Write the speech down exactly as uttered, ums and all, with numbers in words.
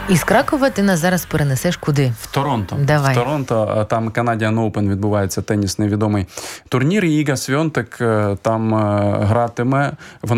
Із Кракова ти нас зараз перенесеш куди? В Торонто. Давай. В Торонто, там Canadian Open відбувається тенісний відомий турнір, і Іга Свьонтек там гратиме. Вона